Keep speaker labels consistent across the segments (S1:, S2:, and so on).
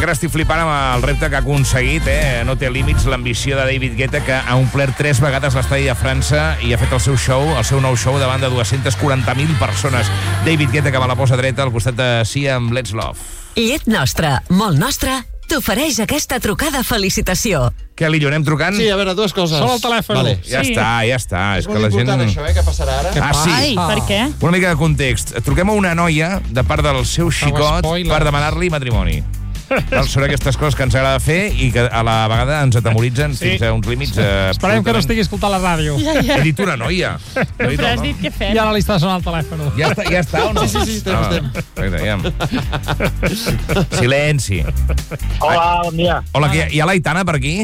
S1: encara estic flipant amb el repte que ha aconseguit, no té límits, l'ambició de David Guetta, que ha omplert 3 vegades l'estadi de França i ha fet el seu nou show davant de 240.000 persones. David Guetta, que me la posa dreta al costat de Sia amb Let's Love.
S2: Llet nostre, molt nostre, t'ofereix aquesta trucada felicitació.
S1: Què, Lillo, anem trucant?
S3: Sí, a veure, dues coses.
S4: Sol el telèfon.
S3: Vale.
S1: Ja està.
S3: És molt important això, què passarà ara?
S1: Sí.
S5: Ai, per què?
S1: Una mica de context. Truquem a una noia de part del seu xicot per demanar-li matrimoni. Són aquestes coses que ens agrada fer i que a la vegada ens atemoritzen fins a uns límits...
S4: Esperem que no estigui escoltant la ràdio.
S1: He dit una noia.
S5: No has dit què fem.
S4: I ara li està sonant el telèfon.
S1: Ja està o no?
S3: Sí, estem.
S1: Silenci.
S6: Hola, bon dia.
S1: Hola, hi ha l'Aitana per aquí?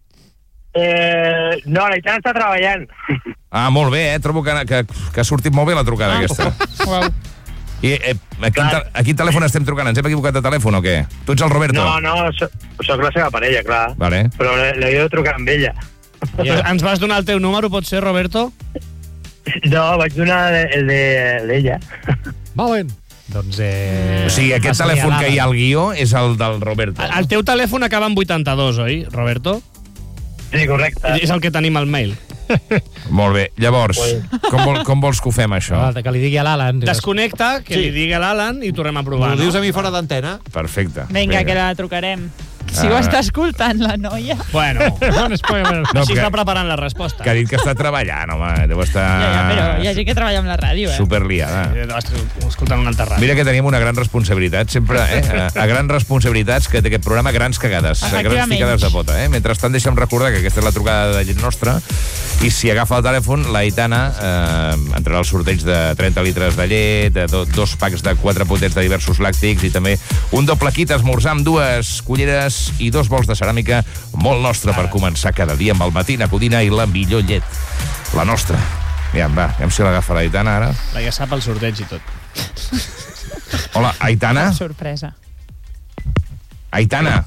S6: No, l'Aitana està treballant.
S1: Molt bé, trobo que ha sortit molt bé la trucada aquesta. I a quin telèfon estem trucant? Ens hem equivocat de telèfon o què? Tu ets el Roberto?
S6: No, soc la seva parella, clar.
S1: Vale.
S6: Però l'he de trucar amb ella.
S4: Ens vas donar el teu número, pot ser, Roberto?
S6: No, vaig donar el d'ella.
S4: Valen. Doncs...
S1: O sigui, aquest telèfon que hi ha al guió és el del Roberto.
S4: El teu telèfon acaba en 82, oi, Roberto?
S6: Sí, correcte.
S4: És el que tenim al mail.
S1: Molt bé. Llavors, com vols que ho fem, això?
S7: Que li digui a l'Alan.
S4: Desconnecta, que li digui a l'Alan i tornem a provar.
S3: Ho dius a mi fora d'antena?
S1: Perfecte.
S5: Vinga, que la trucarem. Si ho està escoltant, la noia.
S4: Bueno, així està preparant la resposta.
S1: Que ha dit que està treballant, home. Deu estar...
S5: Però hi ha gent que treballa amb la ràdio,
S1: Superliada.
S4: Escoltant una altra ràdio.
S1: Mira que tenim una gran responsabilitat, sempre, a grans responsabilitats que té aquest programa, grans cagades, grans ficades de pota, Mentrestant, deixa'm recordar que aquesta és la trucada de llet nostra, i si agafa el telèfon, l'Aitana entrarà al sorteig de 30 litres de llet, de 2 packs de 4 potets de diversos làctics, i també un doble kit esmorzar amb 2 culleres i 2 bols de ceràmica molt nostra per començar cada dia amb el Matina Codina i la millor llet. La nostra. Aviam si l'agafa l'Aitana ara.
S4: Ja sap el sorteig i tot.
S1: Hola, Aitana?
S5: Sorpresa.
S1: Aitana,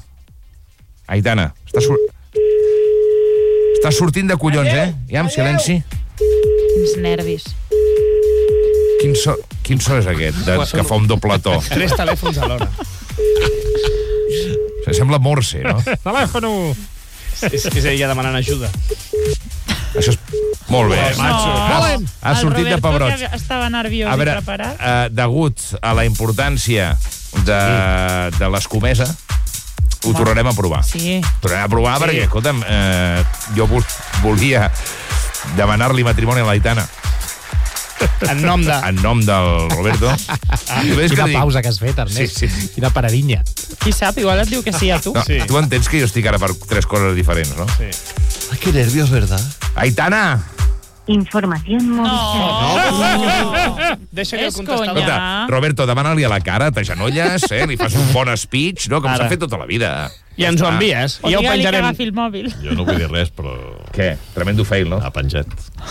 S1: està sortint de collons, Aviam, silenci.
S5: Quins nervis.
S1: Quin so és aquest, que fa un doble to?
S4: 3 telèfons alhora.
S1: Sembla Morse, no?
S4: Telèfono! És ella demanant ajuda.
S1: Això és... Molt bé. Ha sortit de pebrots.
S5: El Roberto, que estava nerviós i preparat.
S1: Degut a la importància de l'escomesa, ho tornarem a provar.
S5: Sí.
S1: Tornarem a provar perquè, escolta'm, jo volia demanar-li matrimoni a l'Aitana.
S4: En nom
S1: del Roberto.
S7: Quina pausa que has fet, Ernest.
S1: Sí.
S7: Quina paradinha.
S5: Qui sap, igual et diu que sí a tu.
S1: Tu entens que jo estic ara per 3 coses diferents, no?
S4: Sí.
S3: Ay, qué nervios, ¿verdad?
S1: Aitana!
S8: Información móvil.
S4: Deixa que el contestador...
S1: Escolta, Roberto, demana-li a la cara, t'agenolles, li fas un bon speech, no? Com s'ha fet tota la vida.
S4: I ens ho envies.
S5: O digue-li que agafi el mòbil.
S9: Jo no vull dir res, però...
S1: Què? Tremendo fail, no?
S9: Ha penjat.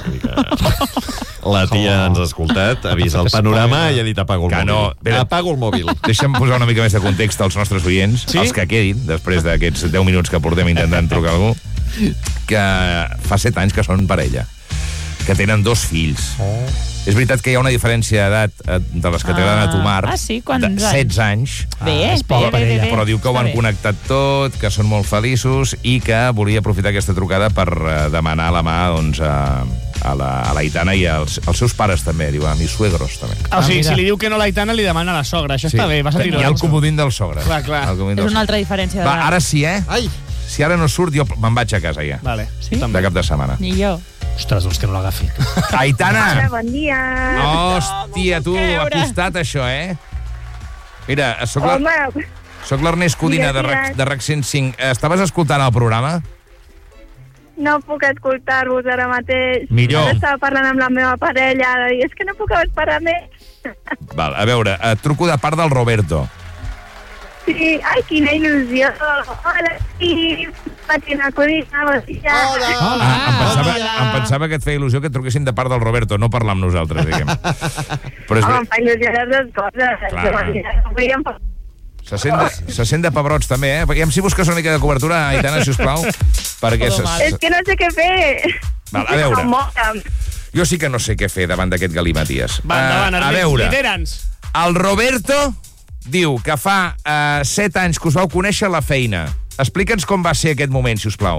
S9: La tia ens ha escoltat, ha vist el panorama i ha dit apago el mòbil. Apago el mòbil.
S1: Deixa'm posar una mica més de context als nostres oients, els que quedin, després d'aquests 10 minuts que portem intentant trucar a algú, que fa 7 anys que són parella, que tenen 2 fills. És veritat que hi ha una diferència d'edat de les que t'agraden a tu, Marc,
S5: sí? Quants
S1: de 16 anys.
S5: Bé.
S1: Però diu que ho han connectat tot, que són molt feliços i que volia aprofitar aquesta trucada per demanar la mà doncs, a l'Aitana i als seus pares també, diu, a mis suegros també.
S4: O sigui, si li diu que no l'Aitana, li demana a la sogra. Això està bé, va sentir-ho.
S1: I el comodín del sogre.
S4: Clar.
S5: És una altra diferència d'edat.
S1: Va, ara sí,
S3: Ai!
S1: Si ara no surt, jo me'n vaig a casa ja.
S4: Vale.
S5: Sí?
S1: De cap de setmana.
S5: Ni jo.
S7: Ostres, doncs que no l'agafi.
S1: Aitana!
S8: Hola, bon dia.
S1: Hòstia, tu, ha costat això, Mira, soc l'Ernest Codina de RAC 105. Estaves escoltant el programa?
S8: No puc escoltar-vos ara mateix.
S1: Millor.
S8: Ara estava parlant amb la meva parella i és que no puc esperar més.
S1: Val, a veure, truco de part del Roberto.
S8: Sí, ai, quina il·lusió. Hola, sí, Matina Codina, bon dia.
S3: Hola.
S1: Em pensava que et feia il·lusió que et truquessin de part del Roberto, no parlar amb nosaltres, diguem. Però
S8: Home, em fa il·lusió les dues coses.
S1: Clar. Se sent de pebrots, també, Aviam si busques una mica de cobertura, Aitana, sisplau. Perquè
S8: és que no sé què fer.
S1: Val, a veure. Jo sí que no sé què fer davant d'aquest galimaties.
S4: Va, endavant,
S1: a veure,
S4: lidera'ns.
S1: el Roberto diu que fa 7 anys que us vau conèixer a la feina. Explica'ns com va ser aquest moment, si us plau.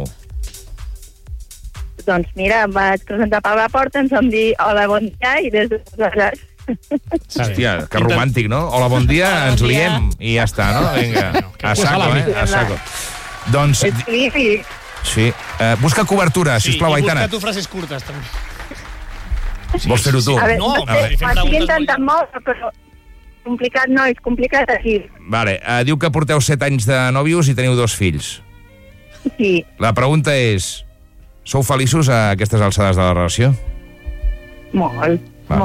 S8: Doncs mira, em vaig presentar per la porta, ens vam dir hola, bon dia, i des d'aleshores...
S1: Hòstia, que romàntic, no? Hola, bon dia, ens liem, i ja està, no? Vinga, a saco, a saco. Doncs...
S8: És clínic.
S1: Sí. Busca cobertura, sisplau, Aitana.
S4: I busca tu frases curtes, també.
S1: Vols fer-ho tu?
S8: A veure, m'estic intentant molt, però complicat no, és complicat aquí.
S1: Vale, diu que porteu 7 anys de nòvios i teniu 2 fills.
S8: Sí.
S1: La pregunta és, sou feliços a aquestes alçades de la relació?
S8: Molt.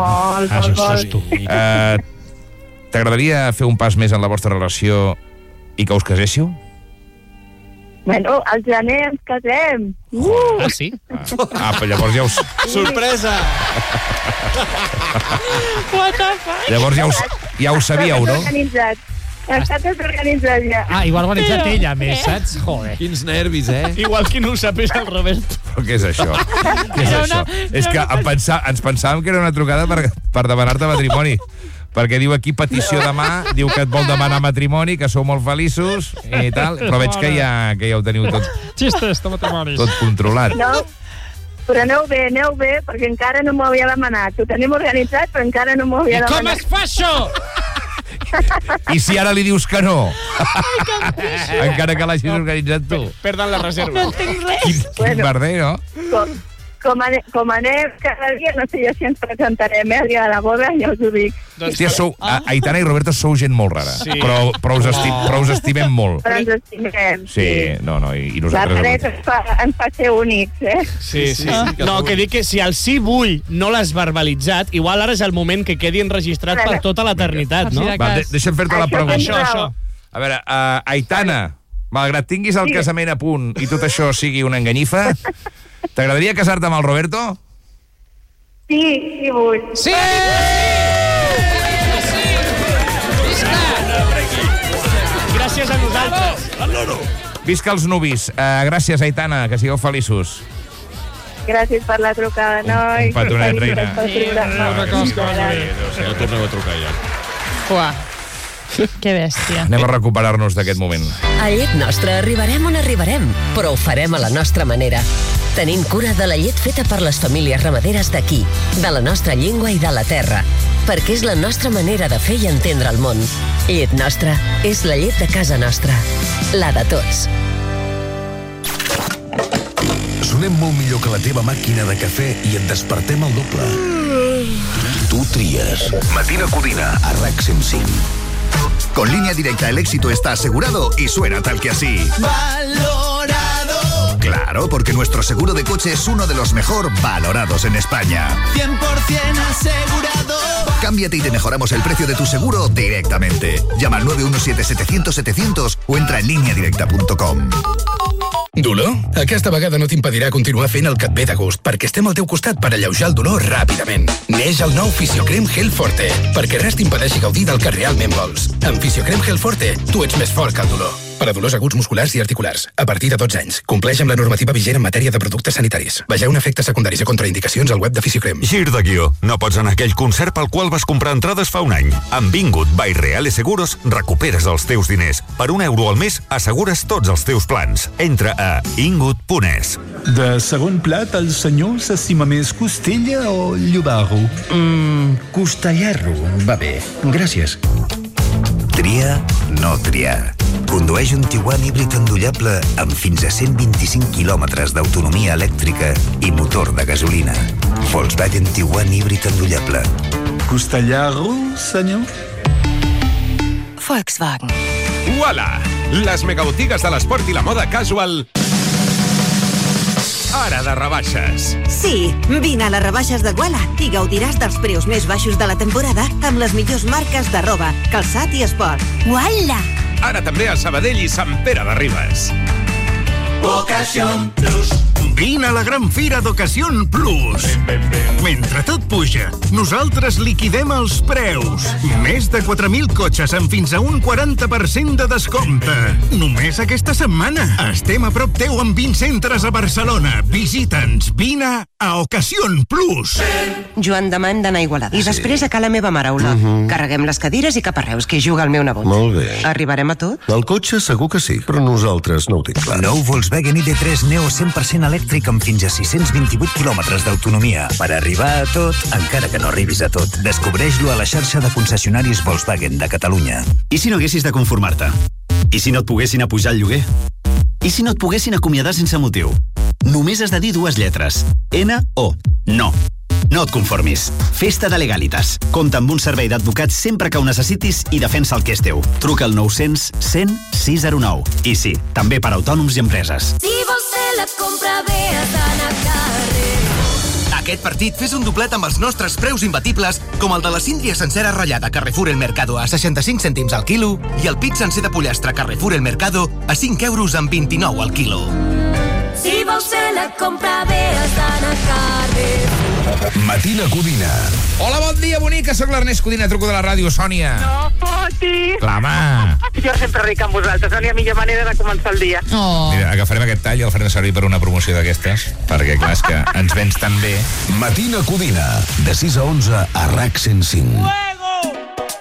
S1: T'agradaria fer un pas més en la vostra relació i que us caséssiu?
S8: Bueno, al gener ens casem.
S4: Sí?
S1: Però llavors ja us...
S3: Sorpresa!
S5: What the fuck?
S1: Llavors ja ho sabíeu, no?
S8: Està tot organitzat ja.
S7: Igual organitzat ella més, saps? Joder.
S3: Quins nervis,
S4: Igual qui no ho sap és el Roberto.
S1: Però què és això? Què és això? És que ens pensàvem que era una trucada per demanar-te matrimoni. Perquè diu aquí petició demà, diu que et vol demanar matrimoni, que sou molt feliços i tal, però veig que ja ho teniu tot...
S4: Xistes de matrimonis.
S1: Tot controlat.
S8: No, però aneu bé, perquè encara no m'ho havia demanat. Ho tenim organitzat, però encara no m'ho havia demanat.
S4: I com es fa això?
S1: I si ara li dius que no? Encara que l'hagis organitzat tu.
S4: Perden la reserva.
S5: No entenc res.
S1: Quin merder, no?
S8: Com anem cada dia, no sé jo si ens presentarem, el dia de la boda, ja us ho dic.
S1: Hòstia, Aitana i Roberto sou gent molt rara, però us estimem molt.
S8: Però ens estimem.
S1: Sí, no, i
S8: La
S1: nosaltres...
S8: paret ens fa ser únics,
S4: Sí. No, que dic que si el sí vull no l'has verbalitzat, igual ara és el moment que quedi enregistrat per tota l'eternitat, no?
S1: Va, deixa'm fer-te la pregunta.
S4: Això.
S1: A veure, Aitana, malgrat tinguis el casament a punt i tot això sigui una enganyifa, t'agradaria casar-te amb el Roberto?
S8: Sí, vull.
S4: Sí! Gràcies a nosaltres.
S1: Visca els nuvis. Gràcies, Aitana, que sigueu feliços.
S8: Gràcies per la trucada, noi.
S1: Un petonet, reina.
S3: No torneu a trucar ja.
S5: Uah. Que bèstia.
S1: Anem a recuperar-nos d'aquest moment.
S2: A Llet Nostra arribarem on arribarem, però ho farem a la nostra manera. Tenint cura de la llet feta per les famílies ramaderes d'aquí, de la nostra llengua i de la terra, perquè és la nostra manera de fer i entendre el món. Llet Nostra és la llet de casa nostra, la de tots.
S10: Sonem molt millor que la teva màquina de cafè i et despertem el doble. Tu tries. Matina Codina, a RAC 105.
S11: Con Línea Directa el éxito está asegurado y suena tal que así. ¡Valorado! Claro, porque nuestro seguro de coche es uno de los mejor valorados en España.
S12: 100% asegurado.
S11: Cámbiate y te mejoramos el precio de tu seguro directamente. Llama al 917-700-700 o entra en lineadirecta.com.
S10: Dolor? Aquesta vegada no t'impedirà continuar fent el que et ve de gust, perquè estem al teu costat per alleujar el dolor ràpidament. Neix el nou Fisiocrem Gel Forte, perquè res t'impedeixi gaudir del que realment vols. Amb Fisiocrem Gel Forte, tu ets més fort que el dolor. Per a dolors aguts musculars i articulars, a partir de 12 anys. Compleix amb la normativa vigent en matèria de productes sanitaris. Vegeu efectes secundaris i contraindicacions al web de Fisiocrem.
S13: Gir de guió. No pots anar a aquell concert pel qual vas comprar entrades fa un any. Amb Vingut by Reales Seguros recuperes els teus diners. Per €1 al mes assegures tots els teus plans. Entra a ingut.es.
S14: De segon plat, el senyor s'estima més costella o llobarro?
S15: Costellarro, va bé. Gràcies.
S11: Tria, no triar. Condueix un Tiguan híbrid endollable amb fins a 125 quilòmetres d'autonomia elèctrica i motor de gasolina. Volkswagen Tiguan híbrid endollable.
S14: Costellarro, senyor?
S16: Volkswagen.
S17: Uala! Les megabotigues de l'esport i la moda casual ara de rebaixes.
S16: Sí, vine a les rebaixes de Uala i gaudiràs dels preus més baixos de la temporada amb les millors marques de roba, calçat i esport. Uala!
S17: Ara també a Sabadell i Sant Pere de Ribes.
S12: Ocasión Plus.
S18: Vine a la gran fira d'Ocasión Plus. Mentre tot puja, nosaltres liquidem els preus. Més de 4.000 cotxes amb fins a un 40% de descompte. Només aquesta setmana. Estem a prop teu amb 20 centres a Barcelona. Visita'ns. Vine a Ocasión Plus.
S19: Joan, demà hem d'anar a Igualada. I després a ca la meva mare, Ola. Carreguem les cadires i cap a Reus, que hi juga el meu nebot.
S20: Molt bé.
S19: Arribarem a tot?
S20: El cotxe segur que sí, però nosaltres no ho tinc clar.
S11: Nou Volkswagen ID3 Neo 100% elèctric amb fins a 628 quilòmetres d'autonomia. Per arribar a tot, encara que no arribis a tot. Descobreix-lo a la xarxa de concessionaris Volkswagen de Catalunya.
S21: I si no haguessis de conformar-te? I si no et poguessin apujar el lloguer? I si no et poguessin acomiadar sense motiu? Només has de dir dues lletres. N-O. No. No et conformis. Festa de Legalitas. Compta amb un servei d'advocats sempre que ho necessitis i defensa el que és teu. Truca al 900 100 609. I sí, també per autònoms i empreses.
S12: Si vols fer la compra bé, has d'anar a carrer.
S22: Aquest partit fes un doblet amb els nostres preus imbatibles, com el de la síndria sencera ratllada Carrefour El Mercado a 65 cèntims al quilo i el pit sencer de pollastre Carrefour El Mercado a 5 euros amb 29 al quilo.
S12: Si vols fer la compra bé, has d'anar a carrer.
S10: Matina Codina.
S1: Hola, bon dia, bonica. Soc l'Ernest Codina, truco de la ràdio, Sònia.
S8: No fotis.
S1: Clar, home.
S8: Jo sempre ric amb vosaltres, la millor manera de començar el dia.
S1: Mira, agafarem aquest tall i el farem servir per una promoció d'aquestes, perquè clar, és que ens vens tan bé.
S10: Matina Codina, de 6 a 11 a RAC 105.